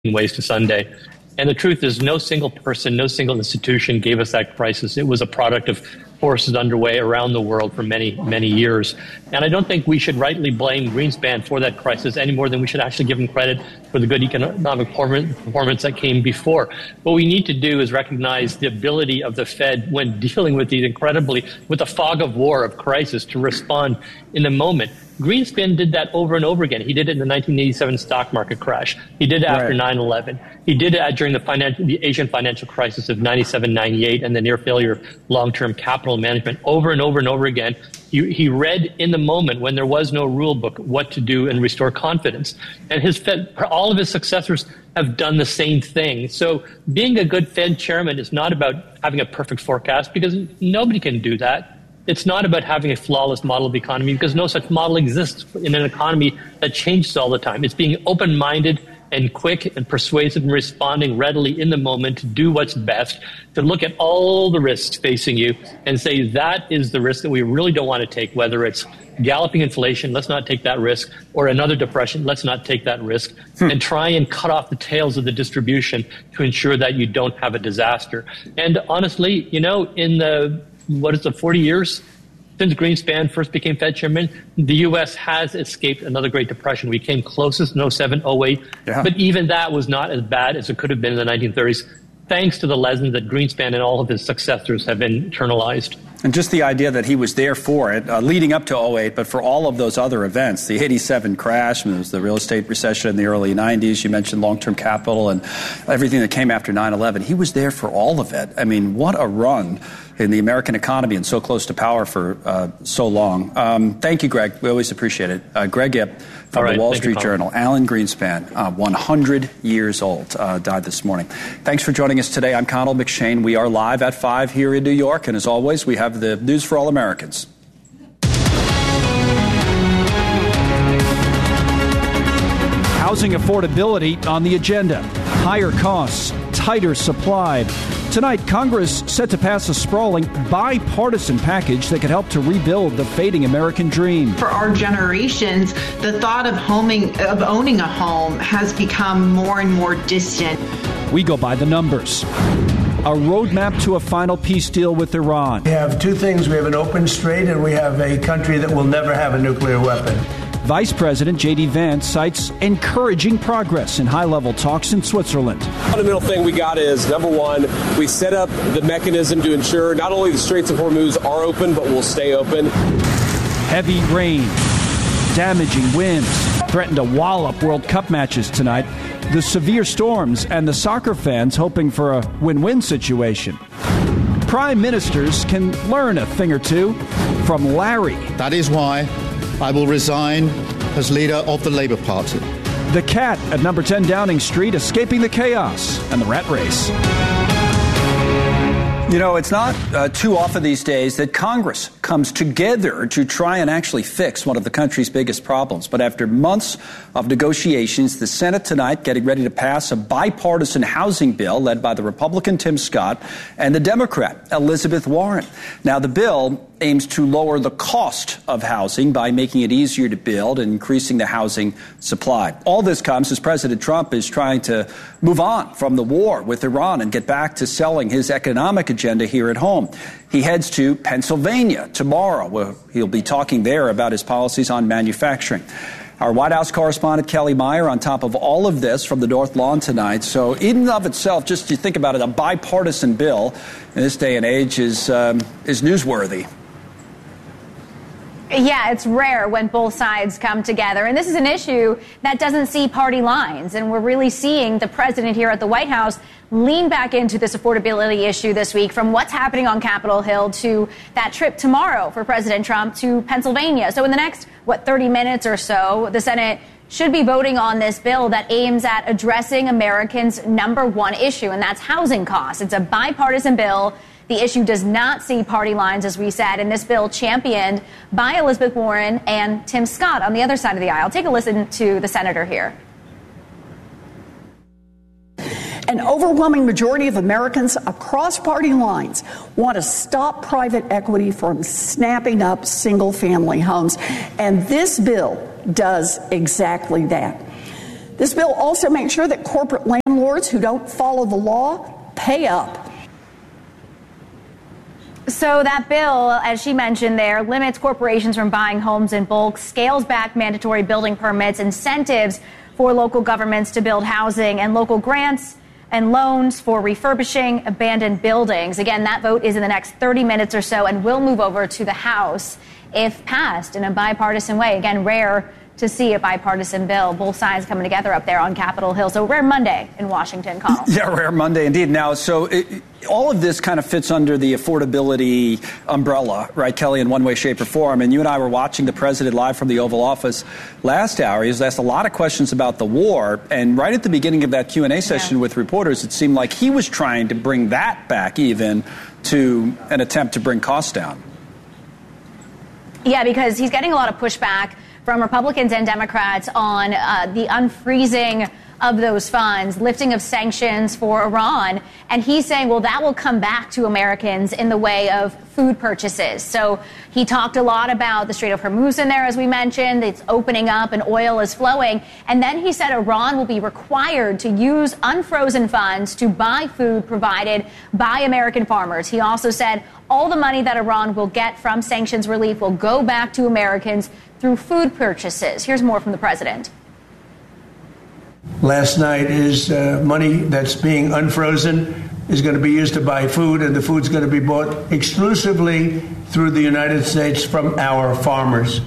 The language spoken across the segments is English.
ways to Sunday. And the truth is, no single person, no single institution gave us that crisis. It was a product of forces underway around the world for many, many years. And I don't think we should rightly blame Greenspan for that crisis any more than we should actually give him credit for the good economic performance that came before. What we need to do is recognize the ability of the Fed when dealing with these with the fog of war, of crisis, to respond in the moment. Greenspan did that over and over again. He did it in the 1987 stock market crash. He did it after 9/11. He did it during the Asian financial crisis of 97, 98, and the near failure of long-term capital management. Over and over and over again, he read in the moment when there was no rule book what to do and restore confidence. And all of his successors have done the same thing. So being a good Fed chairman is not about having a perfect forecast, because nobody can do that. It's not about having a flawless model of the economy, because no such model exists in an economy that changes all the time. It's being open-minded and quick and persuasive and responding readily in the moment to do what's best, to look at all the risks facing you and say that is the risk that we really don't want to take, whether it's galloping inflation, let's not take that risk, or another depression, let's not take that risk, and try and cut off the tails of the distribution to ensure that you don't have a disaster. And honestly, in the 40 years since Greenspan first became Fed chairman, the U.S. has escaped another Great Depression. We came closest in 07, 08, but even that was not as bad as it could have been in the 1930s, thanks to the lessons that Greenspan and all of his successors have internalized. And just the idea that he was there for it, leading up to 08, but for all of those other events, the 87 crash, there was the real estate recession in the early 90s, you mentioned long-term capital and everything that came after 9/11. He was there for all of it. I mean, what a run in the American economy and so close to power for so long. Thank you, Greg. We always appreciate it. Greg Ip from the Wall Street Journal. Alan Greenspan, 100 years old, died this morning. Thanks for joining us today. I'm Connell McShane. We are live at 5 here in New York, and as always, we have the news for all Americans. Housing affordability on the agenda. Higher costs, tighter supply. Tonight, Congress set to pass a sprawling bipartisan package that could help to rebuild the fading American dream. For our generations, the thought of owning a home has become more and more distant. We go by the numbers. A roadmap to a final peace deal with Iran. We have two things. We have an open strait, and we have a country that will never have a nuclear weapon. Vice President J.D. Vance cites encouraging progress in high-level talks in Switzerland. The fundamental thing we got is, number one, we set up the mechanism to ensure not only the Straits of Hormuz are open, but will stay open. Heavy rain, damaging winds threaten to wallop World Cup matches tonight. The severe storms and the soccer fans hoping for a win-win situation. Prime ministers can learn a thing or two from Larry. That is why I will resign as leader of the Labour Party. The cat at number 10 Downing Street escaping the chaos and the rat race. It's not too often these days that Congress comes together to try and actually fix one of the country's biggest problems. But after months of negotiations, the Senate tonight getting ready to pass a bipartisan housing bill led by the Republican Tim Scott and the Democrat Elizabeth Warren. Now, the bill aims to lower the cost of housing by making it easier to build and increasing the housing supply. All this comes as President Trump is trying to move on from the war with Iran and get back to selling his economic agenda here at home. He heads to Pennsylvania tomorrow, where he'll be talking there about his policies on manufacturing. Our White House correspondent Kelly Meyer on top of all of this from the North Lawn tonight. So in and of itself, just to think about it, a bipartisan bill in this day and age is newsworthy. Yeah, it's rare when both sides come together. And this is an issue that doesn't see party lines. And we're really seeing the president here at the White House lean back into this affordability issue this week, from what's happening on Capitol Hill to that trip tomorrow for President Trump to Pennsylvania. So in the next, 30 minutes or so, the Senate should be voting on this bill that aims at addressing Americans' number one issue, and that's housing costs. It's a bipartisan bill. The issue does not see party lines, as we said, and this bill championed by Elizabeth Warren and Tim Scott on the other side of the aisle. Take a listen to the senator here. An overwhelming majority of Americans across party lines want to stop private equity from snapping up single-family homes, and this bill does exactly that. This bill also makes sure that corporate landlords who don't follow the law pay up. So that bill, as she mentioned there, limits corporations from buying homes in bulk, scales back mandatory building permits, incentives for local governments to build housing, and local grants and loans for refurbishing abandoned buildings. Again, that vote is in the next 30 minutes or so and will move over to the House if passed in a bipartisan way. Again, rare to see a bipartisan bill, both sides coming together up there on Capitol Hill. So rare Monday in Washington, Connell. Yeah, rare Monday indeed. Now, so all of this kind of fits under the affordability umbrella, right, Kelly, in one way, shape, or form. And you and I were watching the president live from the Oval Office last hour. He was asked a lot of questions about the war. And right at the beginning of that Q&A session with reporters, it seemed like he was trying to bring that back even to an attempt to bring costs down. Yeah, because he's getting a lot of pushback from Republicans and Democrats on the unfreezing of those funds, lifting of sanctions for Iran. And he's saying, well, that will come back to Americans in the way of food purchases. So he talked a lot about the Strait of Hormuz in there, as we mentioned. It's opening up and oil is flowing. And then he said Iran will be required to use unfrozen funds to buy food provided by American farmers. He also said all the money that Iran will get from sanctions relief will go back to Americans through food purchases. Here's more from the president. Last night is money that's being unfrozen is going to be used to buy food, and the food's going to be bought exclusively through the United States from our farmers.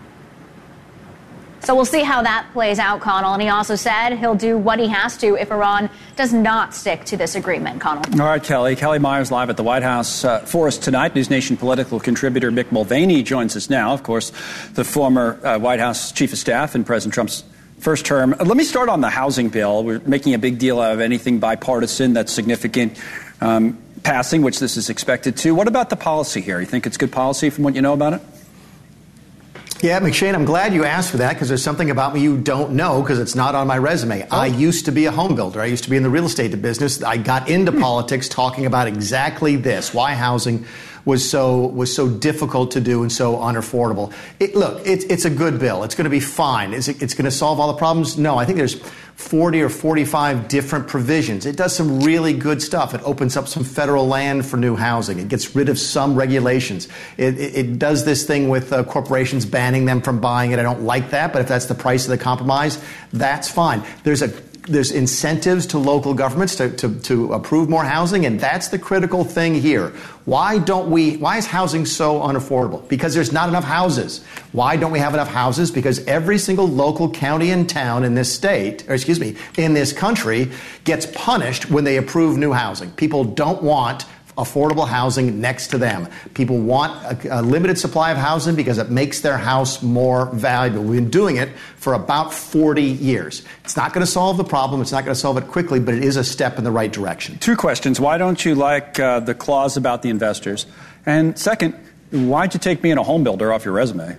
So we'll see how that plays out, Connell. And he also said he'll do what he has to if Iran does not stick to this agreement, Connell. All right, Kelly. Kelly Myers live at the White House for us tonight. News Nation political contributor Mick Mulvaney joins us now. Of course, the former White House chief of staff in President Trump's first term. Let me start on the housing bill. We're making a big deal out of anything bipartisan that's significant passing, which this is expected to. What about the policy here? You think it's good policy from what you know about it? Yeah, McShane, I'm glad you asked for that because there's something about me you don't know because it's not on my resume. I used to be a home builder. I used to be in the real estate business. I got into politics talking about exactly this, why housing was so difficult to do and so unaffordable. It's a good bill. It's going to be fine. It's going to solve all the problems? No, I think there's 40 or 45 different provisions. It does some really good stuff. It opens up some federal land for new housing. It gets rid of some regulations. It does this thing with corporations banning them from buying it. I don't like that, but if that's the price of the compromise, that's fine. There's incentives to local governments to approve more housing, and that's the critical thing here. Why is housing so unaffordable? Because there's not enough houses. Why don't we have enough houses? Because every single local county and town in this in this country gets punished when they approve new housing. People don't want affordable housing next to them. People want a limited supply of housing because it makes their house more valuable. We've been doing it for about 40 years. It's not going to solve the problem. It's not going to solve it quickly, but it is a step in the right direction. Two questions. Why don't you like the clause about the investors? And second, why'd you take being a home builder off your resume?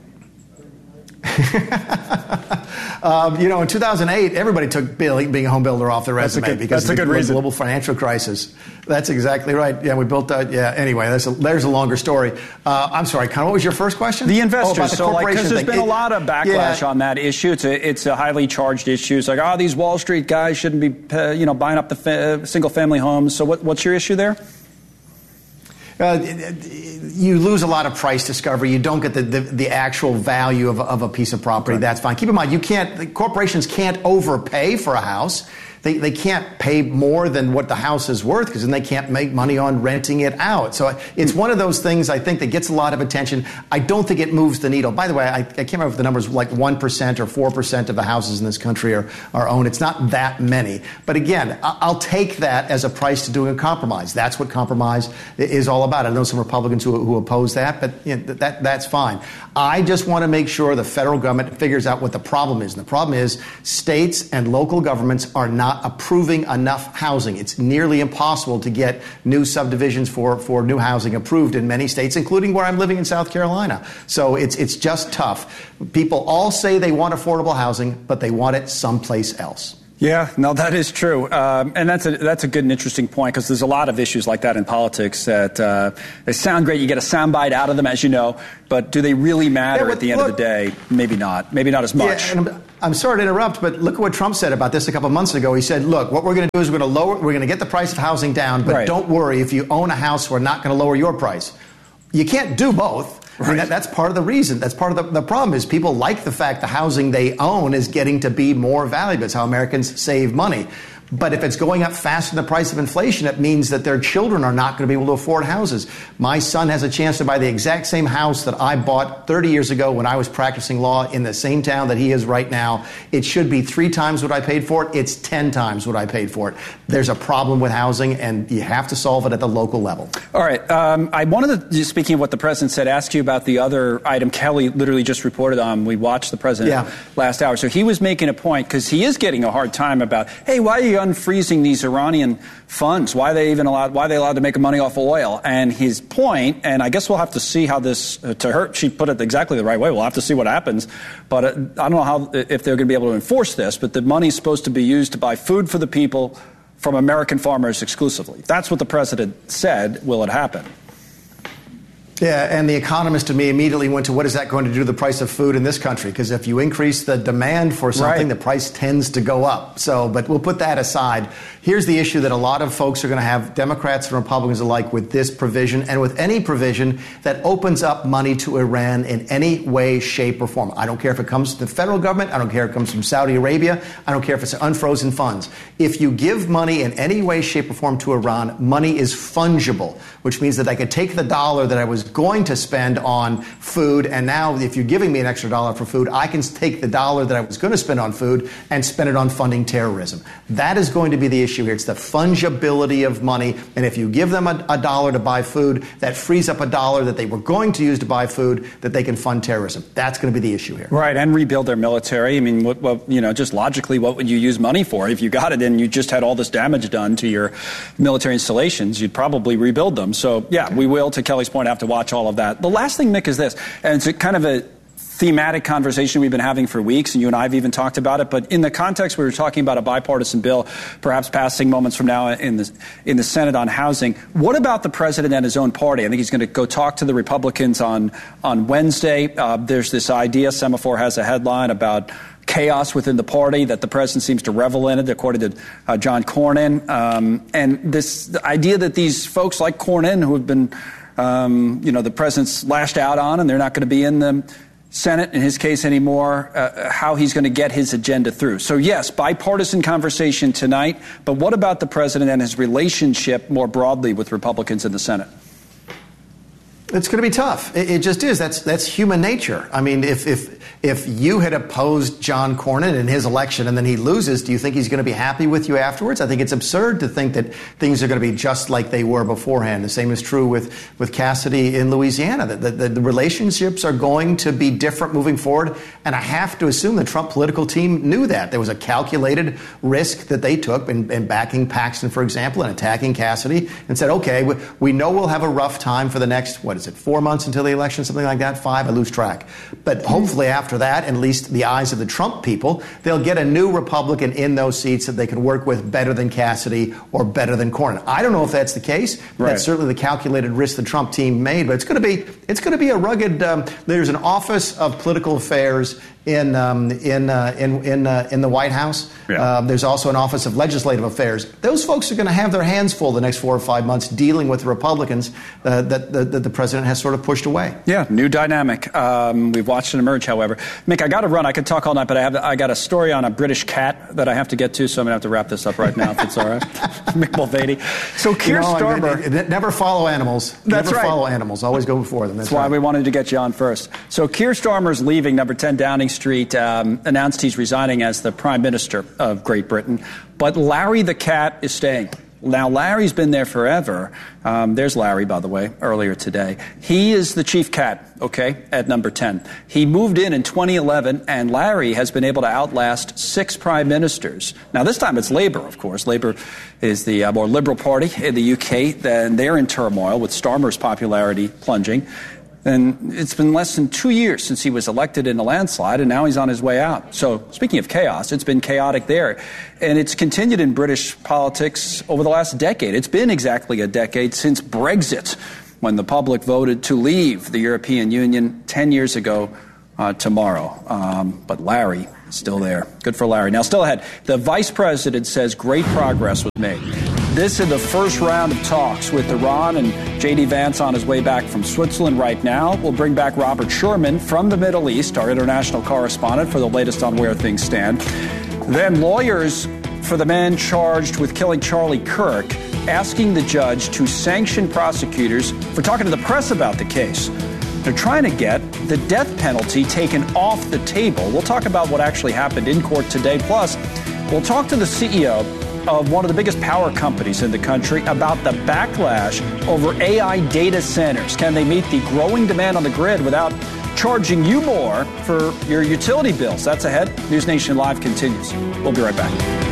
In 2008, everybody took being a home builder off their resume because of the global financial crisis. That's exactly right. Yeah, we built that. Yeah. Anyway, there's a longer story. I'm sorry, Connor. What was your first question? The investors. Because there's been a lot of backlash on that issue. It's a highly charged issue. It's like, these Wall Street guys shouldn't be, buying up the single-family homes. So what's your issue there? You lose a lot of price discovery. You don't get the actual value of a piece of property. Right. That's fine. Keep in mind, corporations can't overpay for a house. They can't pay more than what the house is worth because then they can't make money on renting it out. So it's one of those things, I think, that gets a lot of attention. I don't think it moves the needle. By the way, I can't remember if the numbers like 1% or 4% of the houses in this country are owned. It's not that many. But again, I'll take that as a price to doing a compromise. That's what compromise is all about. I know some Republicans who oppose that, but that's fine. I just want to make sure the federal government figures out what the problem is. And the problem is states and local governments are not approving enough housing. It's nearly impossible to get new subdivisions for new housing approved in many states, including where I'm living in South Carolina. So it's just tough. People all say they want affordable housing, but they want it someplace else. Yeah, no, that is true. And that's a good and interesting point because there's a lot of issues like that in politics that they sound great. You get a soundbite out of them, as you know, but do they really matter at the end of the day? Maybe not. Maybe not as much. Yeah, I'm sorry to interrupt, but look at what Trump said about this a couple of months ago. He said, look, what we're going to do is we're going to get the price of housing down, but don't worry, if you own a house, we're not going to lower your price. You can't do both. Right. I mean, that's part of the reason. That's part of the problem is people like the fact the housing they own is getting to be more valuable. It's how Americans save money. But if it's going up faster than the price of inflation, it means that their children are not going to be able to afford houses. My son has a chance to buy the exact same house that I bought 30 years ago when I was practicing law in the same town that he is right now. It should be 3 times what I paid for it. It's 10 times what I paid for it. There's a problem with housing, and you have to solve it at the local level. All right. I wanted to, speaking of what the president said, ask you about the other item Kelly literally just reported on. We watched the president last hour. So he was making a point, because he is getting a hard time about, hey, why are you unfreezing these Iranian funds? Why are they allowed to make money off of oil? And his point, and I guess we'll have to see how this, to her, she put it exactly the right way. We'll have to see what happens. But I don't know if they're going to be able to enforce this, but the money is supposed to be used to buy food for the people from American farmers exclusively. That's what the president said. Will it happen? Yeah, and the economist to me immediately went to what is that going to do to the price of food in this country? Because if you increase the demand for something, the price tends to go up. So, but we'll put that aside. Here's the issue that a lot of folks are going to have, Democrats and Republicans alike, with this provision and with any provision that opens up money to Iran in any way, shape, or form. I don't care if it comes to the federal government. I don't care if it comes from Saudi Arabia. I don't care if it's unfrozen funds. If you give money in any way, shape, or form to Iran, money is fungible, which means that I could take the dollar that I was going to spend on food, and now if you're giving me an extra dollar for food, I can take the dollar that I was going to spend on food and spend it on funding terrorism. That is going to be the issue here. It's the fungibility of money, and if you give them a dollar to buy food, that frees up a dollar that they were going to use to buy food that they can fund terrorism. That's going to be the issue here. Right, and rebuild their military. I mean, just logically, what would you use money for? If you got it and you just had all this damage done to your military installations, you'd probably rebuild them. So, yeah, we will, to Kelly's point, have to watch all of that. The last thing, Mick, is this, and it's kind of a thematic conversation we've been having for weeks, and you and I have even talked about it, but in the context we were talking about a bipartisan bill perhaps passing moments from now in the Senate on housing. What about the president and his own party? I think he's going to go talk to the Republicans on Wednesday. There's this idea, Semaphore has a headline about chaos within the party, that the president seems to revel in it, according to John Cornyn. And the idea that these folks like Cornyn, who have been the president's lashed out on, and they're not going to be in the Senate, in his case, anymore, how he's going to get his agenda through. So, yes, bipartisan conversation tonight, but what about the president and his relationship more broadly with Republicans in the Senate? It's going to be tough. It just is. That's human nature. I mean, if you had opposed John Cornyn in his election and then he loses, do you think he's going to be happy with you afterwards? I think it's absurd to think that things are going to be just like they were beforehand. The same is true with Cassidy in Louisiana. The relationships are going to be different moving forward, and I have to assume the Trump political team knew that. There was a calculated risk that they took in backing Paxton, for example, and attacking Cassidy, and said, okay, we know we'll have a rough time for the next, 4 months until the election, something like that, 5, I lose track. But hopefully after that, at least the eyes of the Trump people, they'll get a new Republican in those seats that they can work with better than Cassidy or better than Cornyn. I don't know if that's the case. Right. That's certainly the calculated risk the Trump team made, but it's going to be a rugged. There's an Office of Political Affairs in the White House. Yeah. There's also an Office of Legislative Affairs. Those folks are going to have their hands full the next 4 or 5 months dealing with the Republicans that the president has sort of pushed away. Yeah, new dynamic. We've watched it emerge, however. Mick, I got to run. I could talk all night, but I got a story on a British cat that I have to get to, so I'm going to have to wrap this up right now, if it's all right. Mick Mulvaney. So Keir Starmer... never follow animals. That's never right. follow animals. Always go before them. That's why we wanted to get you on first. So Keir Starmer's leaving number 10 Downing Street, announced he's resigning as the Prime Minister of Great Britain. But Larry the cat is staying. Now, Larry's been there forever. There's Larry, by the way, earlier today. He is the chief cat, okay, at number 10. He moved in 2011, and Larry has been able to outlast 6 prime ministers. Now, this time it's Labour, of course. Labour is the more liberal party in the UK. Then they're in turmoil with Starmer's popularity plunging. And it's been less than 2 years since he was elected in a landslide, and now he's on his way out. So speaking of chaos, it's been chaotic there. And it's continued in British politics over the last decade. It's been exactly a decade since Brexit, when the public voted to leave the European Union 10 years ago tomorrow. But Larry Still there. Good for Larry. Now, still ahead. The vice president says great progress was made. This in the first round of talks with Iran, and J.D. Vance on his way back from Switzerland right now. We'll bring back Robert Sherman from the Middle East, our international correspondent, for the latest on where things stand. Then lawyers for the man charged with killing Charlie Kirk asking the judge to sanction prosecutors for talking to the press about the case. They're trying to get the death penalty taken off the table. We'll talk about what actually happened in court today. Plus, we'll talk to the CEO of one of the biggest power companies in the country about the backlash over AI data centers. Can they meet the growing demand on the grid without charging you more for your utility bills? That's ahead. News Nation Live continues. We'll be right back.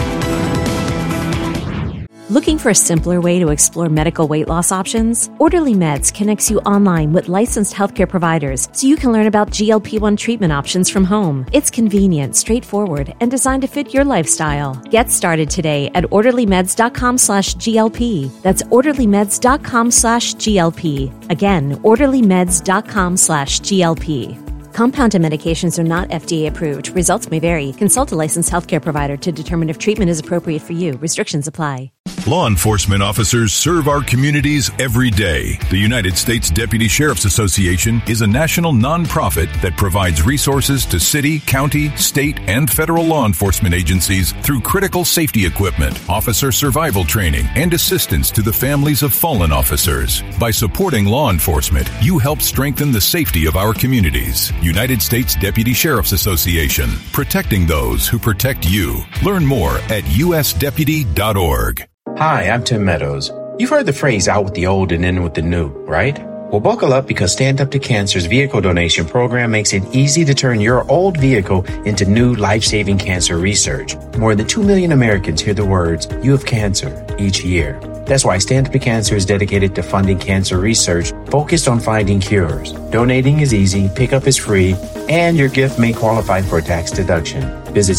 Looking for a simpler way to explore medical weight loss options? Orderly Meds connects you online with licensed healthcare providers so you can learn about GLP-1 treatment options from home. It's convenient, straightforward, and designed to fit your lifestyle. Get started today at orderlymeds.com/GLP. That's orderlymeds.com/GLP. Again, orderlymeds.com/GLP. Compounded medications are not FDA approved. Results may vary. Consult a licensed healthcare provider to determine if treatment is appropriate for you. Restrictions apply. Law enforcement officers serve our communities every day. The United States Deputy Sheriff's Association is a national nonprofit that provides resources to city, county, state, and federal law enforcement agencies through critical safety equipment, officer survival training, and assistance to the families of fallen officers. By supporting law enforcement, you help strengthen the safety of our communities. United States Deputy Sheriff's Association, protecting those who protect you. Learn more at usdeputy.org. Hi, I'm Tim Meadows. You've heard the phrase out with the old and in with the new, right? Well, buckle up because Stand Up to Cancer's vehicle donation program makes it easy to turn your old vehicle into new life-saving cancer research. More than 2 million Americans hear the words, "You have cancer," each year. That's why Stand Up to Cancer is dedicated to funding cancer research focused on finding cures. Donating is easy, pickup is free, and your gift may qualify for a tax deduction. Visit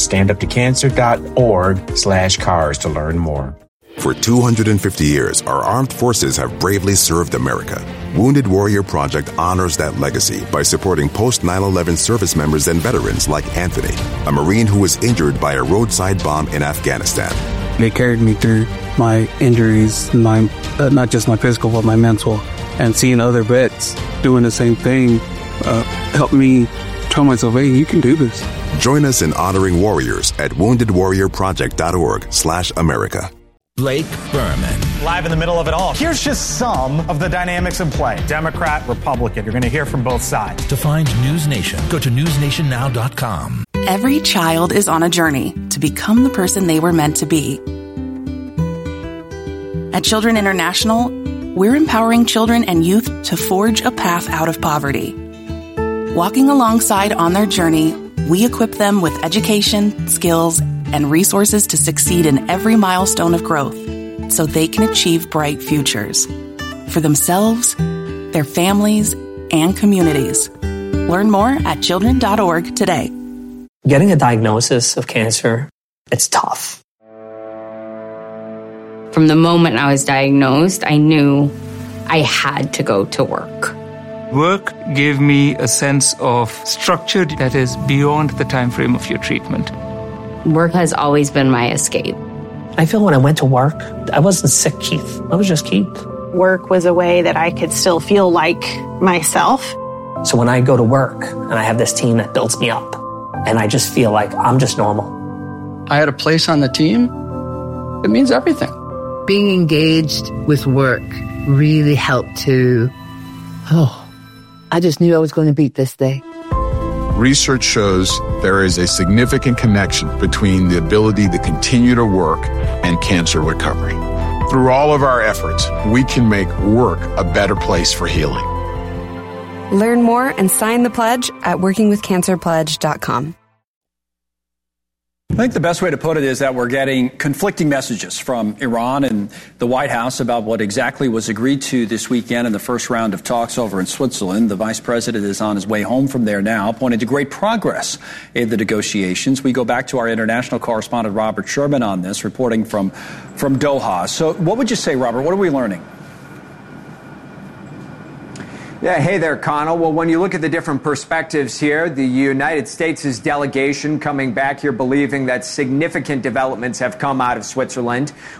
standuptocancer.org/cars to learn more. For 250 years, our armed forces have bravely served America. Wounded Warrior Project honors that legacy by supporting post-9/11 service members and veterans like Anthony, a Marine who was injured by a roadside bomb in Afghanistan. They carried me through my injuries, not just my physical, but my mental. And seeing other vets doing the same thing helped me tell myself, hey, you can do this. Join us in honoring warriors at woundedwarriorproject.org/America. Blake Berman. Live in the middle of it all. Here's just some of the dynamics in play. Democrat, Republican. You're going to hear from both sides. To find News Nation, go to newsnationnow.com. Every child is on a journey to become the person they were meant to be. At Children International, we're empowering children and youth to forge a path out of poverty. Walking alongside on their journey, we equip them with education, skills, and resources to succeed in every milestone of growth so they can achieve bright futures for themselves, their families, and communities. Learn more at children.org today. Getting a diagnosis of cancer, it's tough. From the moment I was diagnosed, I knew I had to go to work. Work gave me a sense of structure that is beyond the time frame of your treatment. Work has always been my escape. I feel when I went to work, I wasn't sick, Keith. I was just Keith. Work was a way that I could still feel like myself. So when I go to work and I have this team that builds me up, and I just feel like I'm just normal. I had a place on the team. It means everything. Being engaged with work really helped to, I just knew I was going to beat this day. Research shows there is a significant connection between the ability to continue to work and cancer recovery. Through all of our efforts, we can make work a better place for healing. Learn more and sign the pledge at workingwithcancerpledge.com. I think the best way to put it is that we're getting conflicting messages from Iran and the White House about what exactly was agreed to this weekend in the first round of talks over in Switzerland. The vice president is on his way home from there now, pointing to great progress in the negotiations. We go back to our international correspondent, Robert Sherman, on this, reporting from Doha. So what would you say, Robert? What are we learning? Yeah, hey there, Connell. Well, when you look at the different perspectives here, the United States' delegation coming back here believing that significant developments have come out of Switzerland.